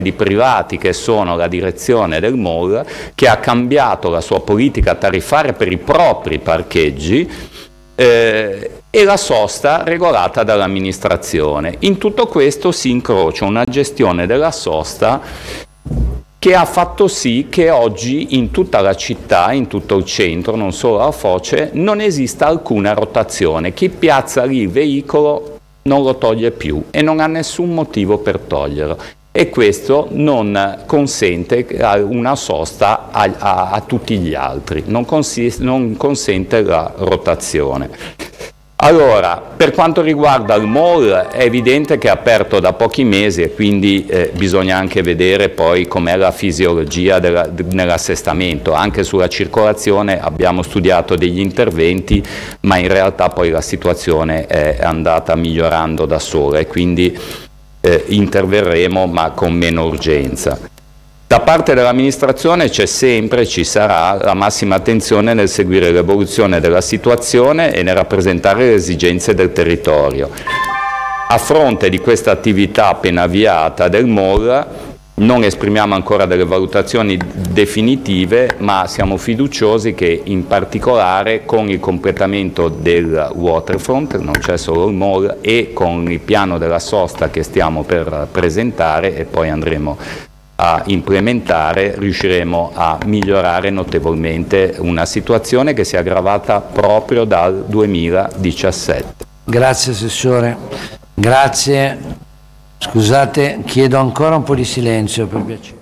di privati che sono la direzione del MOL, che ha cambiato la sua politica tariffaria per i propri parcheggi e la sosta regolata dall'amministrazione. In tutto questo si incrocia una gestione della sosta che ha fatto sì che oggi in tutta la città, in tutto il centro, non solo a Foce, non esista alcuna rotazione. Chi piazza lì il veicolo non lo toglie più e non ha nessun motivo per toglierlo. E questo non consente una sosta a tutti gli altri, non consente la rotazione. Allora, per quanto riguarda il mall, è evidente che è aperto da pochi mesi e quindi bisogna anche vedere poi com'è la fisiologia nell'assestamento. Anche sulla circolazione abbiamo studiato degli interventi, ma in realtà poi la situazione è andata migliorando da sola e quindi interverremo ma con meno urgenza. Da parte dell'amministrazione c'è sempre, ci sarà la massima attenzione nel seguire l'evoluzione della situazione e nel rappresentare le esigenze del territorio. A fronte di questa attività appena avviata del MOL non esprimiamo ancora delle valutazioni definitive, ma siamo fiduciosi che in particolare con il completamento del waterfront, non c'è solo il mall, e con il piano della sosta che stiamo per presentare e poi andremo a implementare, riusciremo a migliorare notevolmente una situazione che si è aggravata proprio dal 2017. Grazie Assessore, grazie. Scusate, chiedo ancora un po' di silenzio per piacere.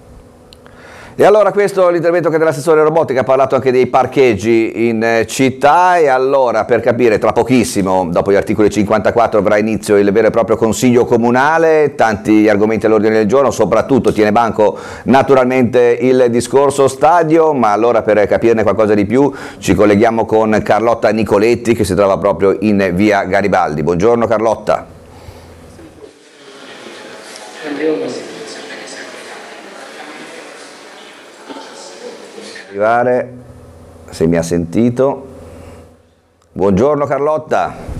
E allora questo è l'intervento che dell'assessore Robotti, ha parlato anche dei parcheggi in città. E allora, per capire, tra pochissimo, dopo gli articoli 54, avrà inizio il vero e proprio Consiglio Comunale, tanti argomenti all'ordine del giorno, soprattutto tiene banco naturalmente il discorso stadio, ma allora per capirne qualcosa di più ci colleghiamo con Carlotta Nicoletti che si trova proprio in via Garibaldi. Buongiorno Carlotta. Arrivare, se mi ha sentito. Buongiorno Carlotta.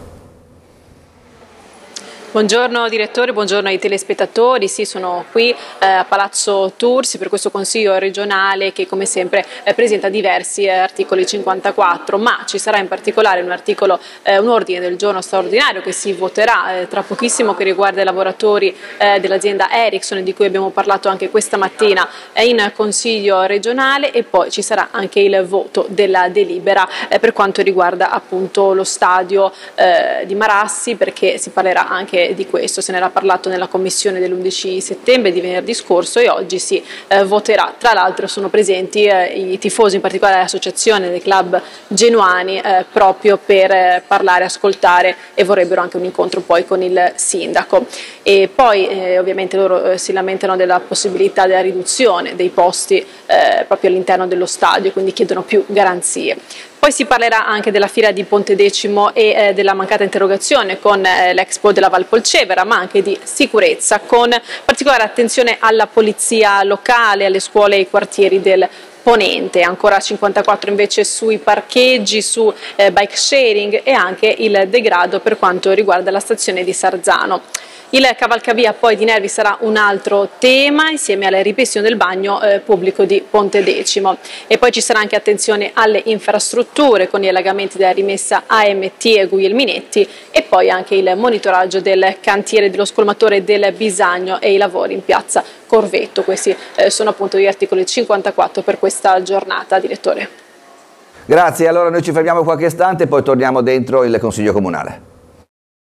Buongiorno direttore, buongiorno ai telespettatori. Sì, sono qui a Palazzo Tursi per questo Consiglio regionale che come sempre presenta diversi articoli 54, ma ci sarà in particolare un ordine del giorno straordinario che si voterà tra pochissimo, che riguarda i lavoratori dell'azienda Ericsson, di cui abbiamo parlato anche questa mattina in Consiglio regionale, e poi ci sarà anche il voto della delibera per quanto riguarda appunto lo stadio di Marassi, perché si parlerà anche di questo, se ne era parlato nella commissione dell'11 settembre di venerdì scorso e oggi si voterà. Tra l'altro sono presenti i tifosi, in particolare l'associazione dei club genuani, proprio per parlare, ascoltare, e vorrebbero anche un incontro poi con il sindaco. E poi ovviamente loro si lamentano della possibilità della riduzione dei posti proprio all'interno dello stadio, quindi chiedono più garanzie. Poi si parlerà anche della fiera di Pontedecimo e della mancata interrogazione con l'Expo della Valpolcevera, ma anche di sicurezza, con particolare attenzione alla polizia locale, alle scuole e ai quartieri del Ponente. Ancora 54 invece sui parcheggi, su bike sharing e anche il degrado per quanto riguarda la stazione di Sarzano. Il cavalcavia poi di Nervi sarà un altro tema, insieme al ripristino del bagno pubblico di Pontedecimo. E poi ci sarà anche attenzione alle infrastrutture con gli allagamenti della rimessa AMT e Guglielminetti, e poi anche il monitoraggio del cantiere dello scolmatore del Bisagno e i lavori in piazza Corvetto. Questi sono appunto gli articoli 54 per questa giornata, direttore. Grazie, allora noi ci fermiamo qualche istante e poi torniamo dentro il Consiglio Comunale.